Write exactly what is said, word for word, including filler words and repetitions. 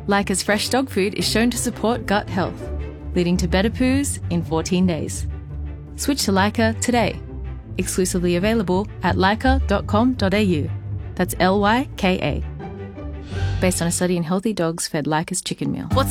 Lyca's fresh dog food is shown to support gut health, leading to better poos in fourteen days. Switch to Lyca today. Exclusively available at lyca dot com dot a u. That's L Y K A. Based on a study in healthy dogs fed Lyca's chicken meal. What's